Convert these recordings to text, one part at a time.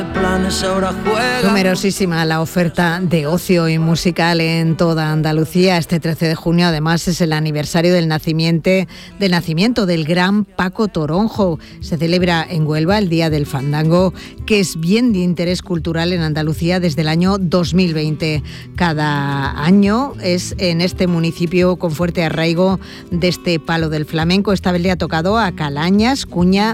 Numerosísima la oferta de ocio y musical en toda Andalucía. Este 13 de junio además es el aniversario del nacimiento del gran Paco Toronjo. Se celebra en Huelva el Día del Fandango, que es bien de interés cultural en Andalucía desde el año 2020. Cada año es en este municipio con fuerte arraigo de este palo del flamenco. Esta vez le ha tocado a Calañas, cuna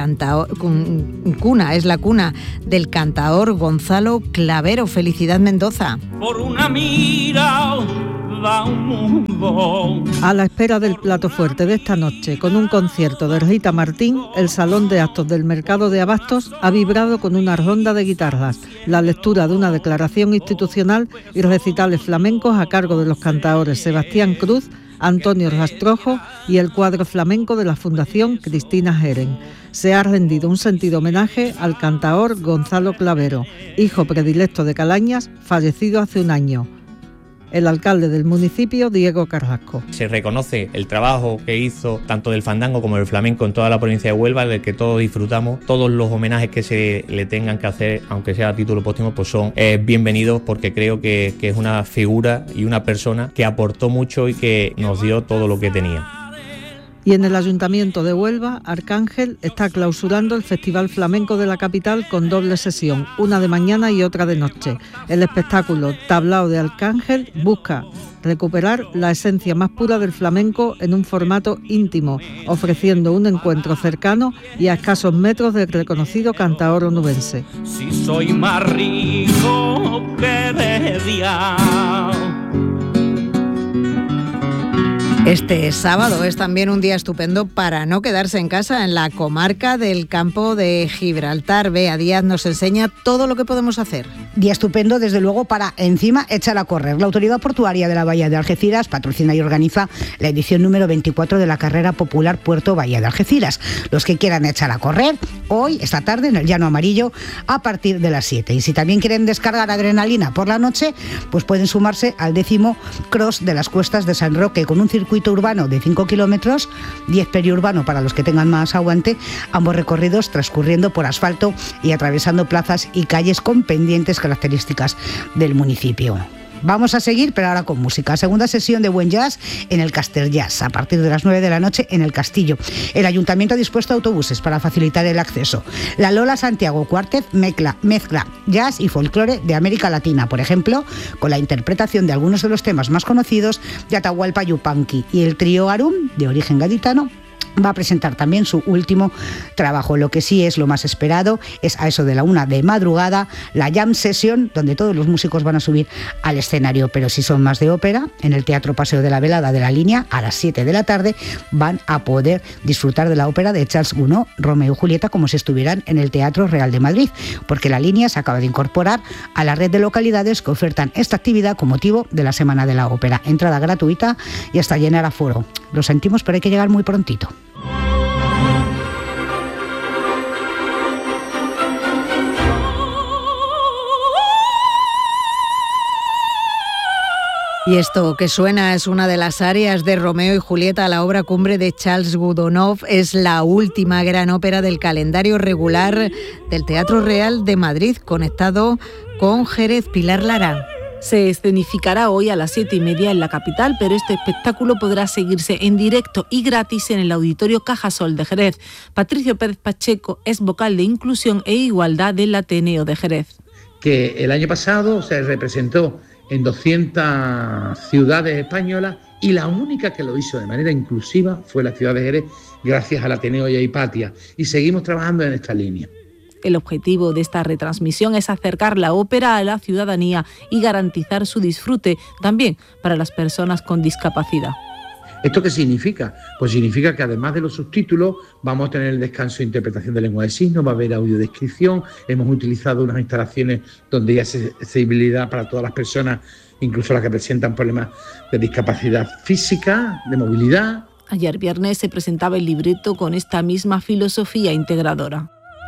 es la cuna del cantador Gonzalo Clavero. Felicidad, Mendoza. Por una mira va un mundo. A la espera del plato fuerte de esta noche, con un concierto de Rita Martín, el Salón de Actos del Mercado de Abastos ha vibrado con una ronda de guitarras, la lectura de una declaración institucional y recitales flamencos a cargo de los cantaores Sebastián Cruz, Antonio Rastrojo y el cuadro flamenco de la Fundación Cristina Geren. Se ha rendido un sentido homenaje al cantaor Gonzalo Clavero, hijo predilecto de Calañas, fallecido hace un año. El alcalde del municipio, Diego Carrasco. Se reconoce el trabajo que hizo tanto del fandango como del flamenco en toda la provincia de Huelva, del que todos disfrutamos. Todos los homenajes que se le tengan que hacer, aunque sea a título póstumo, pues son bienvenidos, porque creo que es una figura y una persona que aportó mucho y que nos dio todo lo que tenía. Y en el Ayuntamiento de Huelva, Arcángel está clausurando el Festival Flamenco de la capital con doble sesión, una de mañana y otra de noche. El espectáculo Tablao de Arcángel busca recuperar la esencia más pura del flamenco en un formato íntimo, ofreciendo un encuentro cercano y a escasos metros del reconocido cantaor onubense. Si soy más rico que de día. Este sábado es también un día estupendo para no quedarse en casa en la comarca del Campo de Gibraltar. Bea Díaz nos enseña todo lo que podemos hacer. Día estupendo, desde luego, para encima echar a correr. La Autoridad Portuaria de la Bahía de Algeciras patrocina y organiza la edición número 24 de la carrera popular Puerto Bahía de Algeciras. Los que quieran echar a correr, hoy, esta tarde, en el Llano Amarillo, a partir de las 7. Y si también quieren descargar adrenalina por la noche, pues pueden sumarse al 10º Cross de las Cuestas de San Roque, con un circuito urbano de 5 kilómetros, 10 periurbano para los que tengan más aguante, ambos recorridos transcurriendo por asfalto y atravesando plazas y calles con pendientes características del municipio. Vamos a seguir, pero ahora con música. Segunda sesión de buen jazz en el Castel Jazz, a partir de las 9 de la noche en el Castillo. El Ayuntamiento ha dispuesto autobuses para facilitar el acceso. La Lola Santiago Quartet mezcla jazz y folclore de América Latina, por ejemplo, con la interpretación de algunos de los temas más conocidos de Atahualpa Yupanqui, y el trío Arum, de origen gaditano, va a presentar también su último trabajo. Lo que sí es lo más esperado es a eso de la 1 de madrugada, la Jam Session, donde todos los músicos van a subir al escenario. Pero si son más de ópera, en el Teatro Paseo de la Velada de la Línea, a las 7 de la tarde, van a poder disfrutar de la ópera de Charles Gounod, Romeo y Julieta, como si estuvieran en el Teatro Real de Madrid, porque la Línea se acaba de incorporar a la red de localidades que ofertan esta actividad con motivo de la Semana de la Ópera. Entrada gratuita y hasta llenar aforo. Lo sentimos, pero hay que llegar muy prontito. Y esto que suena es una de las áreas de Romeo y Julieta, la obra cumbre de Charles Gounod. Es la última gran ópera del calendario regular del Teatro Real de Madrid, conectado con Jerez. Pilar Lara. Se escenificará hoy a las 7:30 en la capital, pero este espectáculo podrá seguirse en directo y gratis en el Auditorio Cajasol de Jerez. Patricio Pérez Pacheco es vocal de Inclusión e Igualdad del Ateneo de Jerez. Que el año pasado se representó en 200 ciudades españolas y la única que lo hizo de manera inclusiva fue la ciudad de Jerez, gracias al Ateneo y a Hipatia. Y seguimos trabajando en esta línea. El objetivo de esta retransmisión es acercar la ópera a la ciudadanía y garantizar su disfrute también para las personas con discapacidad. ¿Esto qué significa? Pues significa que además de los subtítulos vamos a tener el descanso de interpretación de lengua de signos, va a haber audiodescripción, hemos utilizado unas instalaciones donde hay accesibilidad para todas las personas, incluso las que presentan problemas de discapacidad física, de movilidad. Ayer viernes se presentaba el libreto con esta misma filosofía integradora.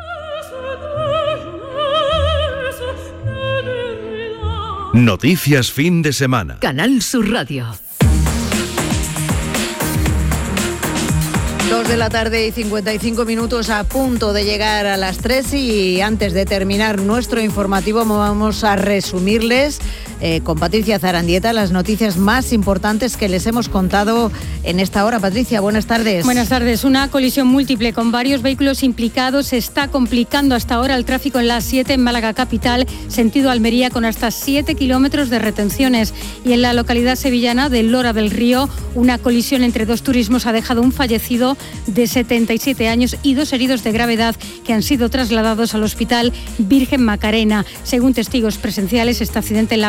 Noticias fin de semana. Canal Sur Radio. 2 de la tarde y 55 minutos, a punto de llegar a las 3, y antes de terminar nuestro informativo vamos a resumirles con Patricia Zarandieta las noticias más importantes que les hemos contado en esta hora. Patricia, buenas tardes. Buenas tardes. Una colisión múltiple con varios vehículos implicados está complicando hasta ahora el tráfico en la A7 en Málaga capital, sentido Almería, con hasta 7 kilómetros de retenciones. Y en la localidad sevillana de Lora del Río, una colisión entre dos turismos ha dejado un fallecido de 77 años y 2 heridos de gravedad que han sido trasladados al Hospital Virgen Macarena. Según testigos presenciales, este accidente en la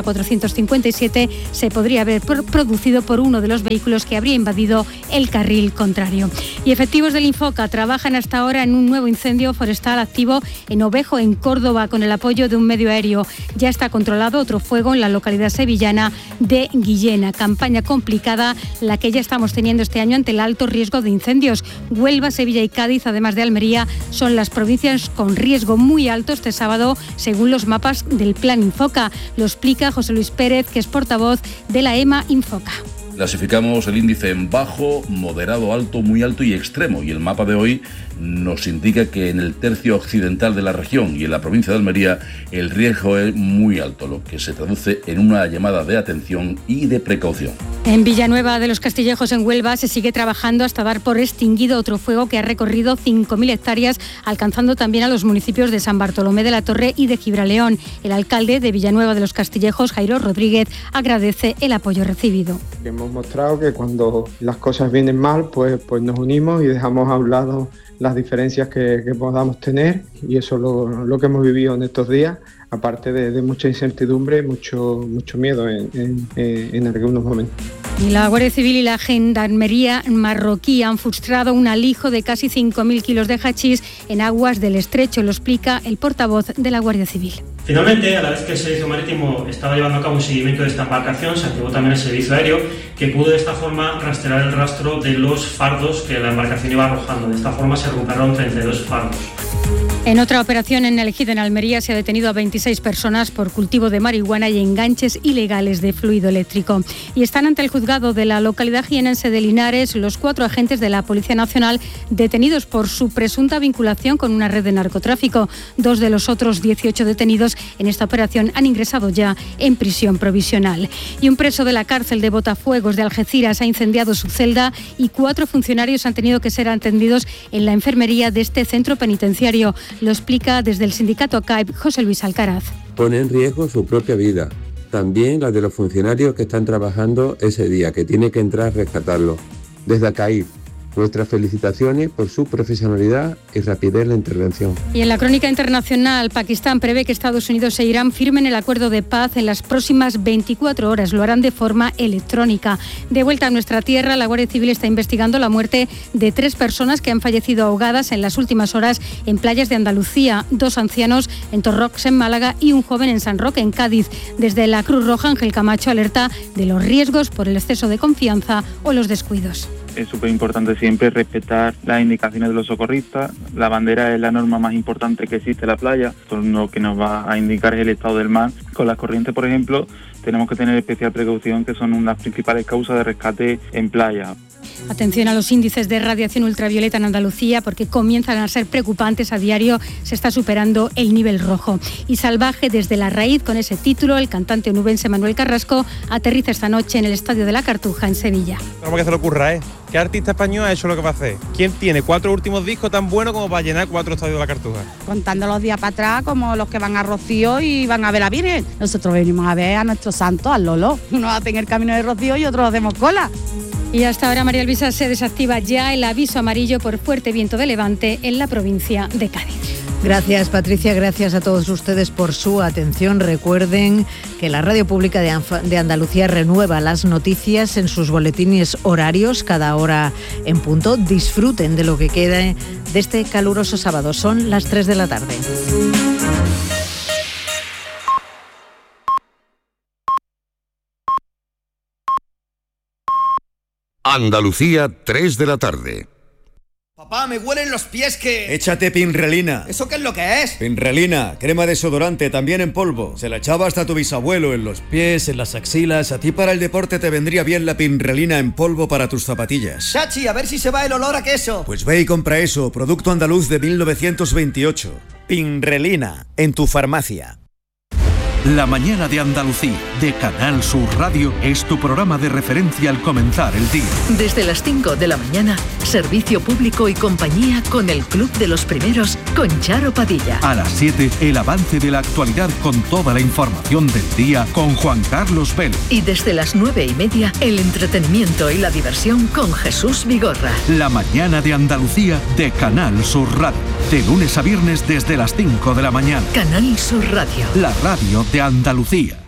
457 se podría haber producido por uno de los vehículos que habría invadido el carril contrario. Y efectivos del Infoca trabajan hasta ahora en un nuevo incendio forestal activo en Ovejo, en Córdoba, con el apoyo de un medio aéreo. Ya está controlado otro fuego en la localidad sevillana de Guillena. Campaña complicada la que ya estamos teniendo este año ante el alto riesgo de incendios. Huelva, Sevilla y Cádiz, además de Almería, son las provincias con riesgo muy alto este sábado, según los mapas del Plan Infoca. Lo explica José Luis Pérez, que es portavoz de la EMA Infoca. Clasificamos el índice en bajo, moderado, alto, muy alto y extremo, y el mapa de hoy nos indica que en el tercio occidental de la región y en la provincia de Almería el riesgo es muy alto, lo que se traduce en una llamada de atención y de precaución. En Villanueva de los Castillejos, en Huelva, se sigue trabajando hasta dar por extinguido otro fuego que ha recorrido 5.000 hectáreas, alcanzando también a los municipios de San Bartolomé de la Torre y de Gibraleón. El alcalde de Villanueva de los Castillejos, Jairo Rodríguez, agradece el apoyo recibido. Hemos mostrado que cuando las cosas vienen mal, pues nos unimos y dejamos a un lado las diferencias que podamos tener, y eso es lo que hemos vivido en estos días, aparte de mucha incertidumbre, mucho miedo en algunos momentos. Y la Guardia Civil y la Gendarmería marroquí han frustrado un alijo de casi 5.000 kilos de hachís en aguas del Estrecho, lo explica el portavoz de la Guardia Civil. Finalmente, a la vez que el Servicio Marítimo estaba llevando a cabo un seguimiento de esta embarcación, se activó también el Servicio Aéreo, que pudo de esta forma rastrear el rastro de los fardos que la embarcación iba arrojando. De esta forma se recuperaron 32 fardos. En otra operación en el Ejido, en Almería, se ha detenido a 26 personas por cultivo de marihuana y enganches ilegales de fluido eléctrico. Y están ante el juzgado de la localidad jienense de Linares los 4 agentes de la Policía Nacional detenidos por su presunta vinculación con una red de narcotráfico. 2 de los otros 18 detenidos en esta operación han ingresado ya en prisión provisional. Y un preso de la cárcel de Botafuegos de Algeciras ha incendiado su celda y 4 funcionarios han tenido que ser atendidos en la enfermería de este centro penitenciario. Lo explica desde el sindicato ACAIP José Luis Alcaraz. Pone en riesgo su propia vida, también la de los funcionarios que están trabajando ese día, que tiene que entrar a rescatarlo. Desde ACAIP, nuestras felicitaciones por su profesionalidad y rapidez en la intervención. Y en la crónica internacional, Pakistán prevé que Estados Unidos e Irán firmen el acuerdo de paz en las próximas 24 horas. Lo harán de forma electrónica. De vuelta a nuestra tierra, la Guardia Civil está investigando la muerte de 3 personas que han fallecido ahogadas en las últimas horas en playas de Andalucía. 2 ancianos en Torrox, en Málaga, y un joven en San Roque, en Cádiz. Desde la Cruz Roja, Ángel Camacho alerta de los riesgos por el exceso de confianza o los descuidos. Es súper importante siempre respetar las indicaciones de los socorristas. La bandera es la norma más importante que existe en la playa. Lo que nos va a indicar es el estado del mar. Con las corrientes, por ejemplo, tenemos que tener especial precaución, que son las principales causas de rescate en playa. Atención a los índices de radiación ultravioleta en Andalucía, porque comienzan a ser preocupantes. A diario se está superando el nivel rojo. Y Salvaje desde la raíz, con ese título, el cantante onubense Manuel Carrasco aterriza esta noche en el Estadio de la Cartuja, en Sevilla. ¿Cómo que se le ocurra, ¿Qué artista español ha hecho lo que va a hacer? ¿Quién tiene 4 últimos discos tan buenos como para llenar 4 estadios de la Cartuja? Contando los días para atrás, como los que van a Rocío y van a ver a Virgen. Nosotros venimos a ver a nuestro santo, al Lolo. Unos hacen el camino de Rocío y otros hacemos cola. Y hasta ahora, María Luisa, se desactiva ya el aviso amarillo por fuerte viento de levante en la provincia de Cádiz. Gracias, Patricia, gracias a todos ustedes por su atención. Recuerden que la Radio Pública de Andalucía renueva las noticias en sus boletines horarios cada hora en punto. Disfruten de lo que quede de este caluroso sábado. Son las 3 de la tarde. Andalucía, 3 de la tarde. Papá, me huelen los pies que... Échate Pinrelina. ¿Eso qué es lo que es? Pinrelina, crema desodorante, también en polvo. Se la echaba hasta tu bisabuelo en los pies, en las axilas. A ti para el deporte te vendría bien la Pinrelina en polvo para tus zapatillas. Chachi, a ver si se va el olor a queso. Pues ve y compra eso, producto andaluz de 1928. Pinrelina, en tu farmacia. La mañana de Andalucía, de Canal Sur Radio, es tu programa de referencia al comenzar el día. Desde las 5 de la mañana, servicio público y compañía con el Club de los Primeros, con Charo Padilla. A las 7, el avance de la actualidad con toda la información del día con Juan Carlos Vélez. Y desde las 9:30, el entretenimiento y la diversión con Jesús Vigorra. La mañana de Andalucía, de Canal Sur Radio. De lunes a viernes desde las 5 de la mañana. Canal Sur Radio. La radio de Andalucía.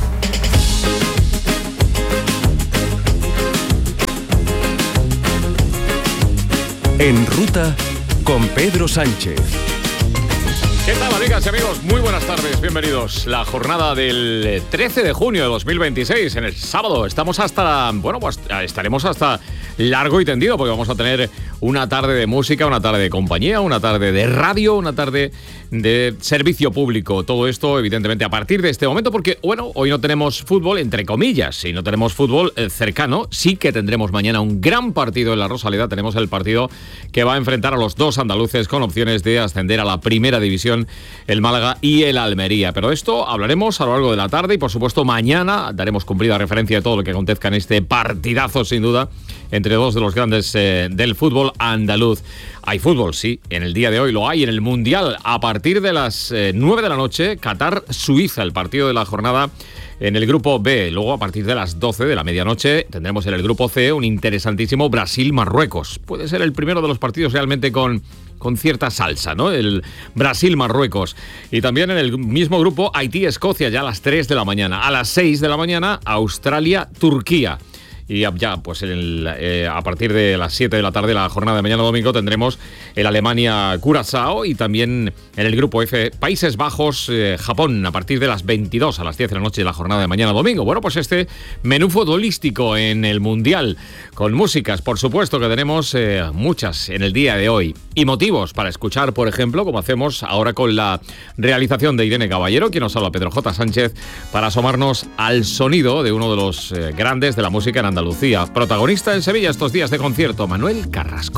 En ruta con Pedro Sánchez. ¿Qué tal, amigas y amigos? Muy buenas tardes, bienvenidos. La jornada del 13 de junio de 2026, en el sábado. Estamos hasta, bueno, pues estaremos hasta largo y tendido, porque vamos a tener una tarde de música, una tarde de compañía, una tarde de radio, una tarde de servicio público. Todo esto, evidentemente, a partir de este momento, porque, bueno, hoy no tenemos fútbol, entre comillas, y no tenemos fútbol cercano. Sí que tendremos mañana un gran partido en la Rosaleda. Tenemos el partido que va a enfrentar a los dos andaluces con opciones de ascender a la primera división, el Málaga y el Almería. Pero esto hablaremos a lo largo de la tarde y, por supuesto, mañana daremos cumplida referencia de todo lo que acontezca en este partidazo, sin duda, entre dos de los grandes del fútbol andaluz. Hay fútbol, sí, en el día de hoy lo hay, en el Mundial, a partir de las 9 de la noche, Qatar-Suiza, el partido de la jornada en el grupo B. Luego, a partir de las 12 de la medianoche, tendremos en el grupo C un interesantísimo Brasil-Marruecos. Puede ser el primero de los partidos realmente con cierta salsa, ¿no? El Brasil-Marruecos. Y también en el mismo grupo, Haití-Escocia, ya a las 3 de la mañana. A las 6 de la mañana, Australia-Turquía. Y ya, pues a partir de las 7 de la tarde, la jornada de mañana domingo, tendremos el Alemania-Curazao y también en el grupo F, Países Bajos-Japón, a partir de las 22 a las 10 de la noche de la jornada de mañana domingo. Bueno, pues este menú futbolístico en el Mundial, con músicas, por supuesto, que tenemos muchas en el día de hoy. Y motivos para escuchar, por ejemplo, como hacemos ahora con la realización de Irene Caballero, quien nos habla Pedro J. Sánchez, para asomarnos al sonido de uno de los grandes de la música en Andalucía. Protagonista en Sevilla estos días de concierto, Manuel Carrasco.